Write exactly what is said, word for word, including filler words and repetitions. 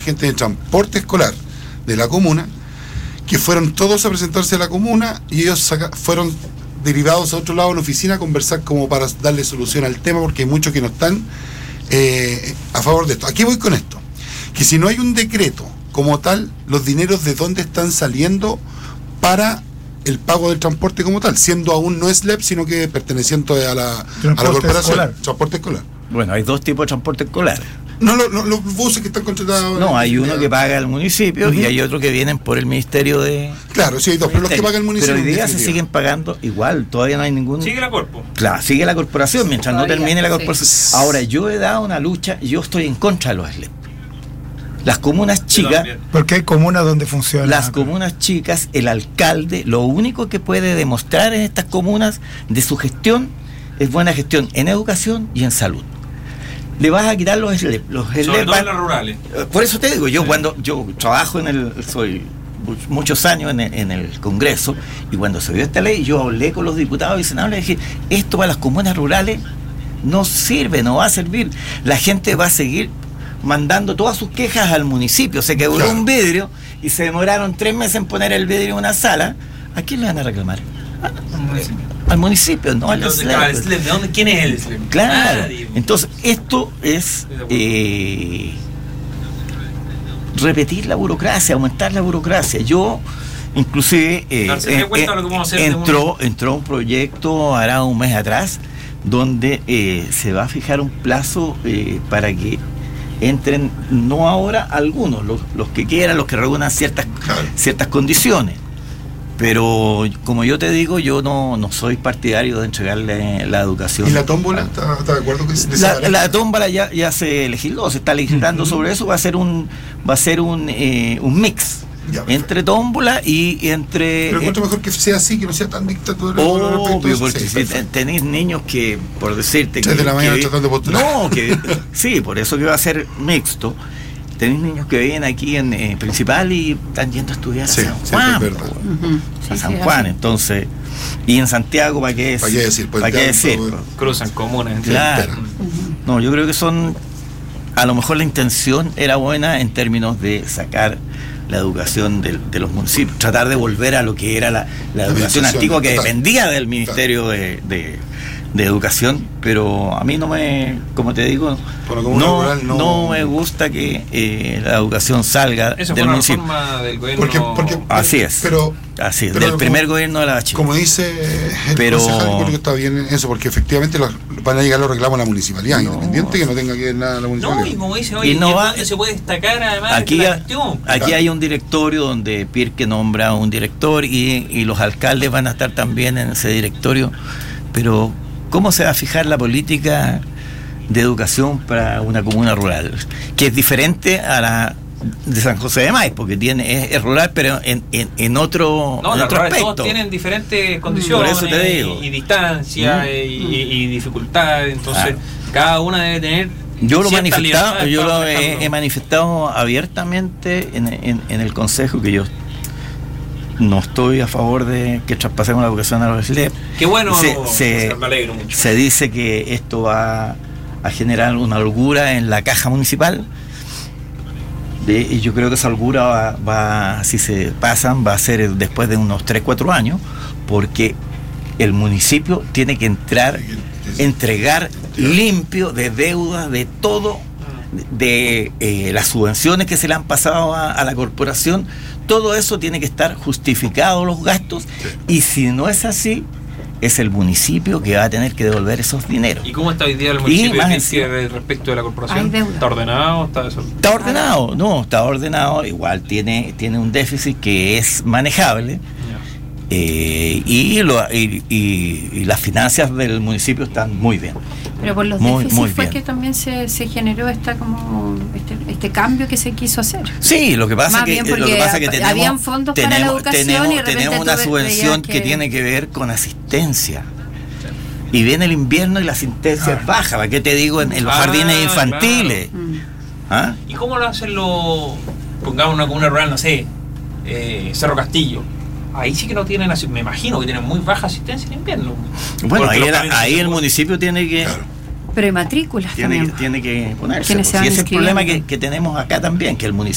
dirigentes de transporte escolar de la comuna, que fueron todos a presentarse a la comuna y ellos saca, fueron derivados a otro lado en la oficina a conversar como para darle solución al tema, porque hay muchos que no están eh, a favor de esto. Aquí voy con esto, que si no hay un decreto como tal, los dineros de dónde están saliendo para el pago del transporte como tal, siendo aún no S L E P, sino que perteneciendo a la, a la corporación, escolar. Transporte escolar. Bueno, hay dos tipos de transporte escolar. No, no, no, los buses que están contratados. No, hay uno que paga el municipio, uh-huh, y hay otro que vienen por el Ministerio de... Claro, sí, hay dos, pero los que paga el municipio. Pero hoy día se siguen pagando igual, todavía no hay ningún... Sigue la corpo. Claro, sigue la corporación, mientras todavía no termine la corporación. Sí. Ahora, yo he dado una lucha, yo estoy en contra de los S L E P. Las comunas chicas... Porque hay comunas donde funciona. Las comunas chicas, el alcalde, lo único que puede demostrar en estas comunas de su gestión es buena gestión en educación y en salud. Le vas a quitar los S L E P. Los S L E P Sobre todo en las rurales. Por eso te digo, yo sí. cuando yo trabajo en el, soy muchos años en el, en el Congreso, y cuando se vio esta ley, yo hablé con los diputados y senadores y dije, esto para las comunas rurales no sirve, no va a servir. La gente va a seguir mandando todas sus quejas al municipio. Se quebró claro. un vidrio y se demoraron tres meses en poner el vidrio en una sala. ¿A quién le van a reclamar? Ah, al municipio, no al S L E P. ¿De dónde? ¿Quién es el S L E P? Claro. Nadie. Entonces, esto es eh, repetir la burocracia, aumentar la burocracia. Yo, inclusive, eh, eh, eh, entró, entró un proyecto, hará un mes atrás, donde eh, se va a fijar un plazo eh, para que entren, no ahora algunos, los, los que quieran, los que reúnan ciertas, claro. ciertas condiciones. Pero como yo te digo, yo no, no soy partidario de entregarle la educación. ¿Y la tómbola? ¿Está, está de acuerdo que se la, la tómbola ya, ya se legisló, se está legislando uh-huh. sobre eso. Va a ser un va a ser un, eh, un mix ya, entre tómbola y entre... Pero encuentro eh, mejor que sea así, que no sea tan dictatorial. Obvio, porque sí, si tenéis niños que, por decirte... tres de la mañana tratando de postular. No, que sí, por eso que va a ser mixto. Tenéis niños que viven aquí en eh, Principal y están yendo a estudiar sí, a San Juan, sí, es verdad. Uh-huh. a sí, San sí, Juan, entonces, y en Santiago, ¿para qué, es, ¿para qué decir? ¿para qué decir? Cruzan comunas. Claro. Uh-huh. No, yo creo que son, a lo mejor la intención era buena en términos de sacar la educación de, de los municipios, tratar de volver a lo que era la, la educación la antigua que total. dependía del Ministerio claro. de, de de educación, pero a mí no me, como te digo, no, rural, no... no me gusta que eh, la educación salga Eso del fue una municipio. Reforma del gobierno... Porque, porque, así es, pero, así es, pero del como, primer gobierno de la Bachelet. Como dice el pero, concejal, creo que está bien eso, porque efectivamente los, van a llegar los reclamos a la municipalidad, no, independiente que no tenga que ver nada a la municipalidad. No, y como dice, oye, y no va, se puede destacar además aquí, de la gestión. Aquí claro. hay un directorio donde Pirque nombra un director y, y los alcaldes van a estar también en ese directorio, pero ¿cómo se va a fijar la política de educación para una comuna rural? Que es diferente a la de San José de Maíz, porque tiene es, es rural, pero en, en, en otro, no, en otro aspecto. Todos tienen diferentes condiciones, por eso te digo. Y, y distancia, mm. y, y dificultad, entonces claro. cada una debe tener... Yo lo, manifestado, yo lo he, he manifestado abiertamente en, en, en el consejo, que yo no estoy a favor de que traspasemos la educación a los S L E P. Qué bueno, se, se, me alegro mucho. Se dice que esto va a generar una holgura en la caja municipal. De, y yo creo que esa holgura va, va, si se pasan, va a ser después de unos tres, cuatro años, porque el municipio tiene que entrar, entregar limpio de deuda, de todo, de eh, las subvenciones que se le han pasado a, a la corporación. Todo eso tiene que estar justificado, los gastos, y si no es así, es el municipio que va a tener que devolver esos dineros. ¿Y cómo está hoy día el municipio respecto de la corporación? ¿Está ordenado? ¿Está, está ordenado, no, está ordenado, igual tiene, tiene un déficit que es manejable, eh, y, lo, y, y, y las finanzas del municipio están muy bien. Pero por los muy, déficits muy fue que también se, se generó esta como este, este cambio que se quiso hacer. Sí, lo que pasa que lo que pasa que tenemos habían fondos tenemos, para la educación tenemos, y de tenemos una subvención que... que tiene que ver con asistencia. Y viene el invierno y la asistencia ah. es baja. ¿Para qué te digo en, en los ah, jardines infantiles? Claro. ¿Ah? ¿Y cómo lo hacen los, pongamos una comuna rural, no sé, eh, Cerro Castillo? Ahí sí que no tienen, me imagino que tienen muy baja asistencia en invierno. Bueno, ahí, era, ahí el municipio tiene que... Claro. Pero hay matrículas tiene, también. Tiene que ponerse. Pues, y ese es el problema que, que tenemos acá también, que el municipio